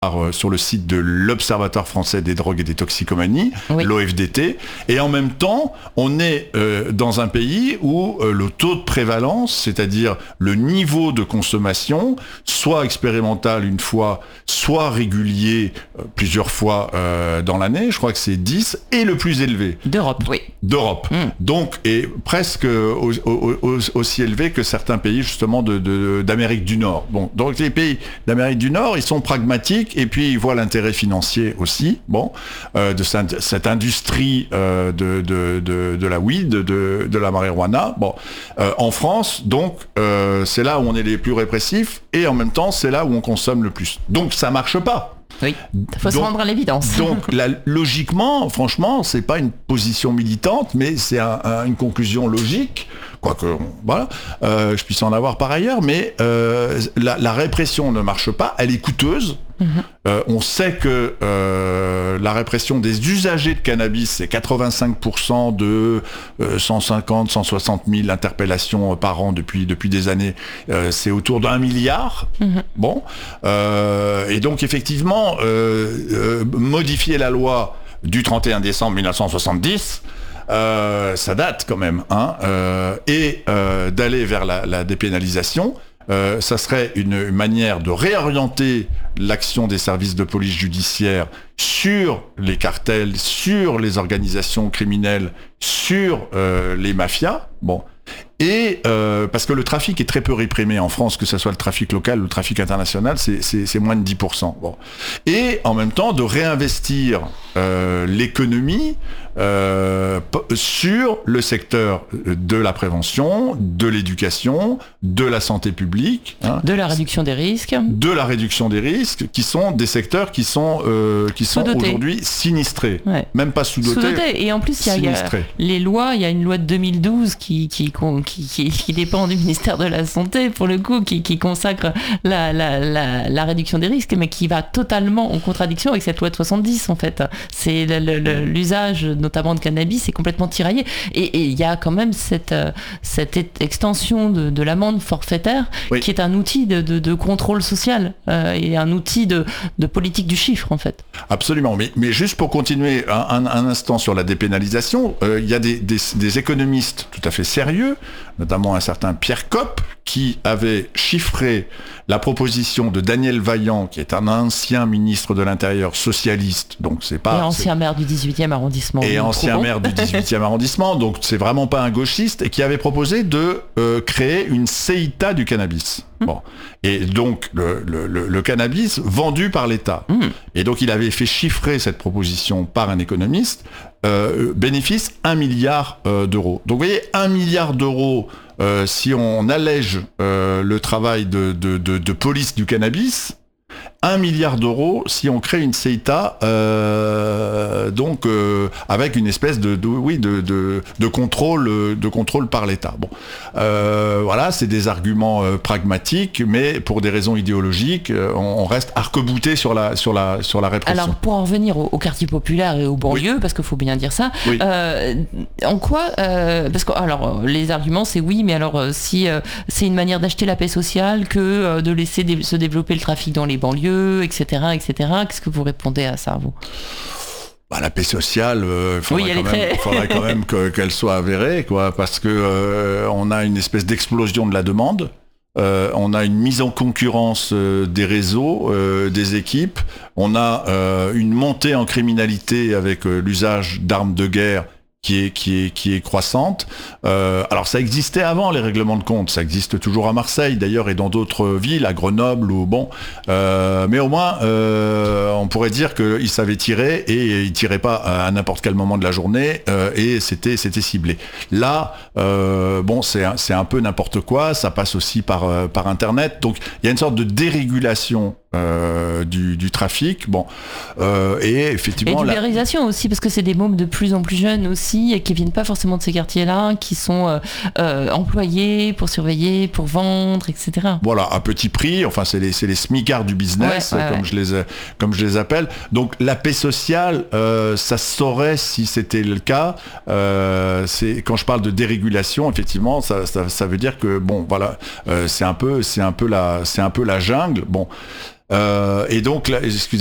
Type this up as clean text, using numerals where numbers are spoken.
sur le site de l'Observatoire français des drogues et des toxicomanies, l'OFDT, et en même temps, on est dans un pays où le taux de prévalence, c'est-à-dire le niveau de consommation, soit expérimental une fois, soit régulier plusieurs fois dans l'année, je crois que c'est 10, est le plus élevé. D'Europe, oui. D'Europe. Donc, et presque aussi élevé que certains pays, justement, d'Amérique du Nord. Bon, donc les pays d'Amérique du Nord, ils sont pragmatiques, et puis ils voient l'intérêt financier aussi, de cette industrie de la weed, de la marijuana. Bon, en France, donc, c'est là où on est les plus répressifs, et en même temps, c'est là où on consomme le plus. Donc, ça marche pas. Oui, il faut se rendre à l'évidence. Donc, logiquement, franchement, c'est pas une position militante, mais c'est une conclusion logique, quoique, voilà, je puisse en avoir par ailleurs, mais la répression ne marche pas, elle est coûteuse. On sait que la répression des usagers de cannabis, c'est 85% de 150, 160 000 interpellations par an depuis des années. C'est autour d'1 milliard. Bon. Et donc, effectivement, modifier la loi du 31 décembre 1970, ça date quand même. Et d'aller vers la dépénalisation, ça serait une manière de réorienter l'action des services de police judiciaire sur les cartels, sur les organisations criminelles, sur les mafias. Bon. Et parce que le trafic est très peu réprimé en France, que ce soit le trafic local ou le trafic international, c'est moins de 10%. Bon. Et en même temps, de réinvestir l'économie sur le secteur de la prévention, de l'éducation, de la santé publique. De la réduction des risques. De la réduction des risques, qui sont des secteurs qui sont aujourd'hui sinistrés. Ouais. Même pas sous-dotés. Et en plus, il y a les lois, il y a une loi de 2012 qui dépend du ministère de la Santé, pour le coup, qui consacre la réduction des risques, mais qui va totalement en contradiction avec cette loi de 70, en fait. C'est l'usage, notamment de cannabis, est complètement tiraillé. Et il y a quand même cette extension de l'amende forfaitaire, qui est un outil de contrôle social et un outil de politique du chiffre, en fait. Absolument. Mais juste pour continuer un instant sur la dépénalisation, il y a des économistes tout à fait sérieux, notamment un certain Pierre Kopp, qui avait chiffré la proposition de Daniel Vaillant, qui est un ancien ministre de l'Intérieur socialiste, donc c'est pas... Et ancien maire du 18e arrondissement. Et ancien maire du 18e arrondissement, donc c'est vraiment pas un gauchiste, et qui avait proposé de créer une CEITA du cannabis. Bon. Et donc le cannabis vendu par l'État. Et donc il avait fait chiffrer cette proposition par un économiste, bénéfice 1 milliard d'euros. Donc vous voyez, 1 milliard d'euros, si on allège le travail de police du cannabis, 1 milliard d'euros si on crée une CEITA, donc avec une espèce de contrôle par l'État. Bon, voilà, c'est des arguments pragmatiques, mais pour des raisons idéologiques, on reste arc-bouté sur la répression. Alors pour en revenir au quartier populaire et aux banlieues, parce qu'il faut bien dire ça, en quoi parce que alors les arguments c'est oui, mais alors si c'est une manière d'acheter la paix sociale que de laisser se développer le trafic dans les banlieues, etc. Qu'est-ce que vous répondez à ça, vous ? La paix sociale, faudrait quand même qu'elle soit avérée, quoi, parce que on a une espèce d'explosion de la demande. On a une mise en concurrence des réseaux, des équipes. On a une montée en criminalité avec l'usage d'armes de guerre qui est croissante. Alors ça existait avant les règlements de compte, ça existe toujours à Marseille d'ailleurs et dans d'autres villes, à Grenoble ou mais au moins on pourrait dire qu'ils savaient tirer et ils tiraient pas à n'importe quel moment de la journée et c'était ciblé. Là, c'est un peu n'importe quoi, ça passe aussi par internet, donc il y a une sorte de dérégulation du trafic, et effectivement... Et d'ubérisation aussi, parce que c'est des mômes de plus en plus jeunes aussi, et qui viennent pas forcément de ces quartiers-là, qui sont employés pour surveiller, pour vendre, etc. Voilà, à petit prix, enfin c'est les smicards du business, comme je les appelle. Donc la paix sociale, ça se saurait si c'était le cas. Quand je parle de dérégulation, effectivement, ça veut dire que c'est un peu la jungle. Et donc, là,